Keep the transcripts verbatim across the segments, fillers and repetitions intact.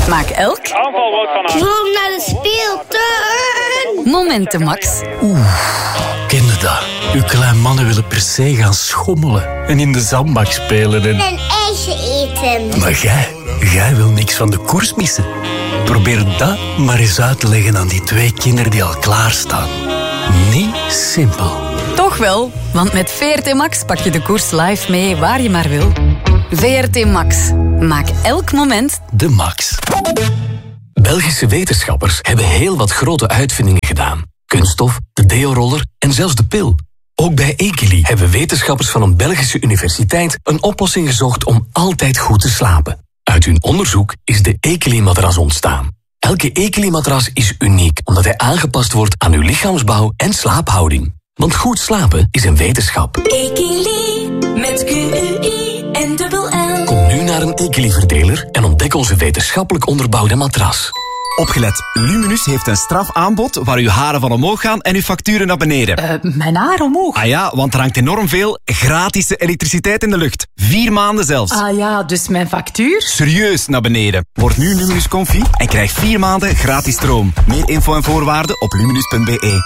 Maak elk Aanval wordt van aan. Droom naar de speeltuin. moment Max. Oeh, ken je dat? Uw kleine mannen willen per se gaan schommelen en in de zandbak spelen en... Een ijsje eten. Maar jij, jij wil niks van de koers missen. Probeer dat maar eens uit te leggen aan die twee kinderen die al klaarstaan. Niet simpel. Toch wel, want met V R T Max pak je de koers live mee waar je maar wil. V R T Max. Maak elk moment de max. Belgische wetenschappers hebben heel wat grote uitvindingen gedaan. Kunststof, de deo-roller en zelfs de pil. Ook bij Ekili hebben wetenschappers van een Belgische universiteit een oplossing gezocht om altijd goed te slapen. Uit hun onderzoek is de Ekili-matras ontstaan. Elke Ekili-matras is uniek, omdat hij aangepast wordt aan uw lichaamsbouw en slaaphouding. Want goed slapen is een wetenschap. Ekili, met Q U I en dubbel L. Kom nu naar een Ekili-verdeler en ontdek onze wetenschappelijk onderbouwde matras. Opgelet, Luminus heeft een strafaanbod waar uw haren van omhoog gaan en uw facturen naar beneden. Uh, mijn haar omhoog? Ah ja, want er hangt enorm veel gratis elektriciteit in de lucht. Vier maanden zelfs. Ah ja, dus mijn factuur? Serieus naar beneden. Word nu Luminus Comfy en krijg vier maanden gratis stroom. Meer info en voorwaarden op luminus punt b e.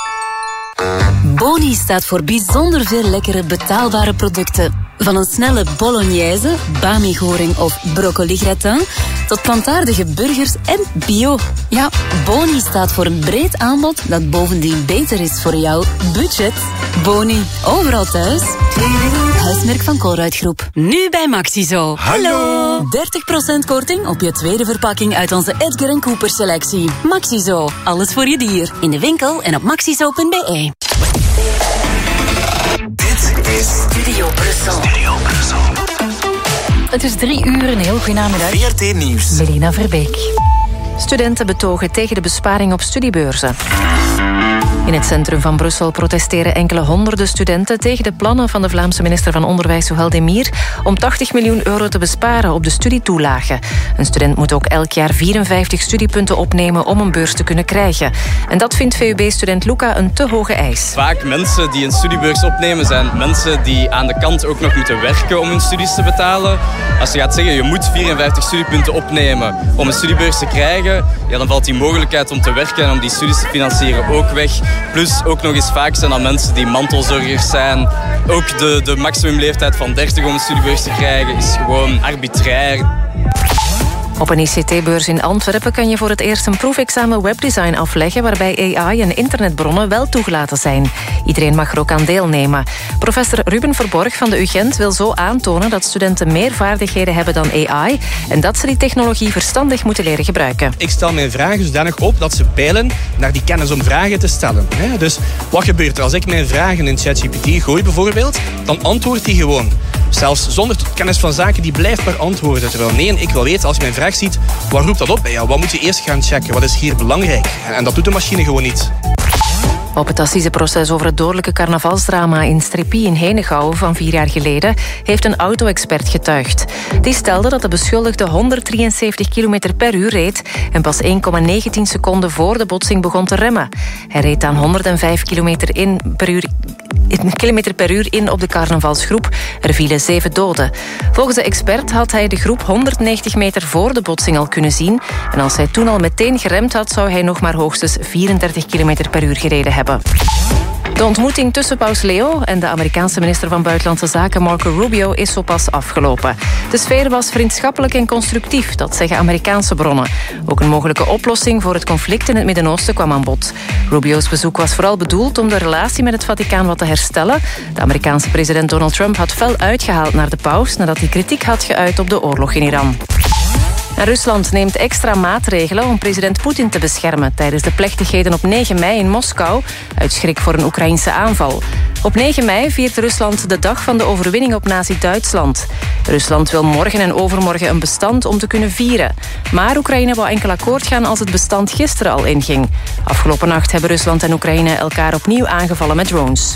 Boni staat voor bijzonder veel lekkere betaalbare producten. Van een snelle bolognese, bami-goring of broccoli-gratin tot plantaardige burgers en bio. Ja, Boni staat voor een breed aanbod dat bovendien beter is voor jouw budget. Boni, overal thuis. Huismerk van Colruyt Groep. Nu bij Maxizo. Hallo! dertig procent korting op je tweede verpakking uit onze Edgar en Cooper selectie. Maxizo, alles voor je dier. In de winkel en op maxizo punt b e. Dit is Studio Brussel. Studio Brussel. Het is drie uur, een heel goede namiddag. V R T Nieuws. Melina Verbeek. Studenten betogen tegen de besparing op studiebeurzen. In het centrum van Brussel protesteren enkele honderden studenten tegen de plannen van de Vlaamse minister van Onderwijs Souhel Demir om tachtig miljoen euro te besparen op de studietoelagen. Een student moet ook elk jaar vierenvijftig studiepunten opnemen om een beurs te kunnen krijgen. En dat vindt V U B-student Luca een te hoge eis. Vaak mensen die een studiebeurs opnemen zijn mensen die aan de kant ook nog moeten werken om hun studies te betalen. Als je gaat zeggen je moet vierenvijftig studiepunten opnemen om een studiebeurs te krijgen, ja, dan valt die mogelijkheid om te werken en om die studies te financieren ook weg. Plus ook nog eens vaak zijn dat mensen die mantelzorgers zijn. Ook de, de maximumleeftijd van dertig om een studiebeurs te krijgen is gewoon arbitrair. Op een I C T-beurs in Antwerpen kan je voor het eerst een proefexamen webdesign afleggen waarbij A I en internetbronnen wel toegelaten zijn. Iedereen mag er ook aan deelnemen. Professor Ruben Verborg van de U Gent wil zo aantonen dat studenten meer vaardigheden hebben dan A I en dat ze die technologie verstandig moeten leren gebruiken. Ik stel mijn vragen zodanig op dat ze peilen naar die kennis om vragen te stellen. Dus wat gebeurt er als ik mijn vragen in ChatGPT gooi bijvoorbeeld? Dan antwoordt hij gewoon. Zelfs zonder kennis van zaken, die blijft maar antwoorden. Terwijl nee, ik wil weten, als je mijn vraag ziet, wat roept dat op bij jou? Wat moet je eerst gaan checken? Wat is hier belangrijk? En dat doet de machine gewoon niet. Op het assiseproces over het dodelijke carnavalsdrama in Streppie in Henegouwen van vier jaar geleden heeft een auto-expert getuigd. Die stelde dat de beschuldigde honderddrieënzeventig kilometer per uur reed en pas één komma negentien seconden voor de botsing begon te remmen. Hij reed aan honderdvijf kilometer in per uur kilometer per uur in op de carnavalsgroep. Er vielen zeven doden. Volgens de expert had hij de groep honderdnegentig meter voor de botsing al kunnen zien. En als hij toen al meteen geremd had, zou hij nog maar hoogstens vierendertig kilometer per uur gereden hebben. De ontmoeting tussen paus Leo en de Amerikaanse minister van Buitenlandse Zaken Marco Rubio is zo pas afgelopen. De sfeer was vriendschappelijk en constructief, dat zeggen Amerikaanse bronnen. Ook een mogelijke oplossing voor het conflict in het Midden-Oosten kwam aan bod. Rubio's bezoek was vooral bedoeld om de relatie met het Vaticaan wat te herstellen. De Amerikaanse president Donald Trump had fel uitgehaald naar de paus nadat hij kritiek had geuit op de oorlog in Iran. En Rusland neemt extra maatregelen om president Poetin te beschermen tijdens de plechtigheden op negen mei in Moskou, uit schrik voor een Oekraïnse aanval. Op negen mei viert Rusland de dag van de overwinning op nazi-Duitsland. Rusland wil morgen en overmorgen een bestand om te kunnen vieren. Maar Oekraïne wou enkel akkoord gaan als het bestand gisteren al inging. Afgelopen nacht hebben Rusland en Oekraïne elkaar opnieuw aangevallen met drones.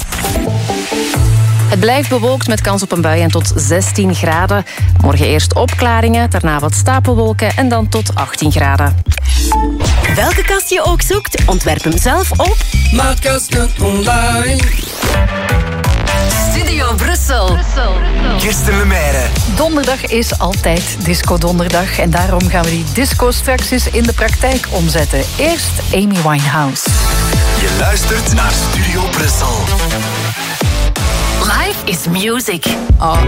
Het blijft bewolkt met kans op een bui en tot zestien graden. Morgen eerst opklaringen, daarna wat stapelwolken en dan tot achttien graden. Welke kast je ook zoekt, ontwerp hem zelf op Maatkasten online. Studio Studio Brussel. Kirsten Lemaire. Donderdag is altijd Disco Donderdag. En daarom gaan we die disco straks eens in de praktijk omzetten. Eerst Amy Winehouse. Je luistert naar Studio Brussel. Life is music. Oh,